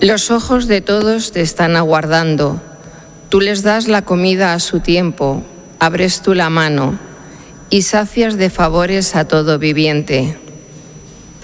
Los ojos de todos te están aguardando. Tú les das la comida a su tiempo, abres tú la mano y sacias de favores a todo viviente.